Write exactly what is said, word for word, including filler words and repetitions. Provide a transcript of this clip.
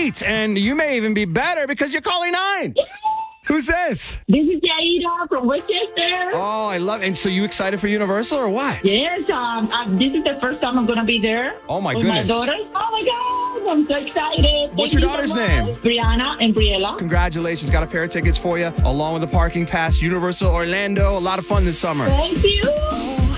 great. And you may even be better because you're calling nine. Who's this? This is Yaida from Westchester. Oh, I love it. And so you excited for Universal or what? Yes, um, uh, this is the first time I'm going to be there. Oh, my with goodness. my daughters. Oh, my God. I'm so excited. What's Thank your you daughter's so much. name? Brianna and Briella. Congratulations. Got a pair of tickets for you along with the parking pass. Universal Orlando. A lot of fun this summer. Thank you.